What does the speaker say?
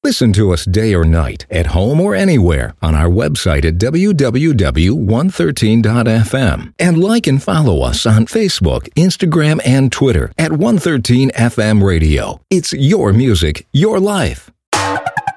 Listen to us day or night, at home or anywhere, on our website at www.113.fm. And like and follow us on Facebook, Instagram, and Twitter at 113 FM Radio. It's your music, your life.